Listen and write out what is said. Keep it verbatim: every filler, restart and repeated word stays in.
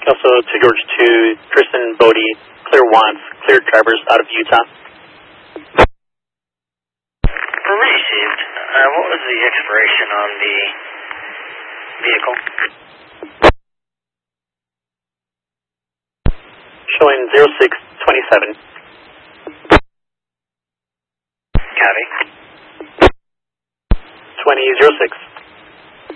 Also to George two, Tristan Bodie, clear wants, cleared drivers out of Utah. Received. Uh, what was the expiration on the vehicle? Showing zero six twenty-seven. Copy. twenty zero six.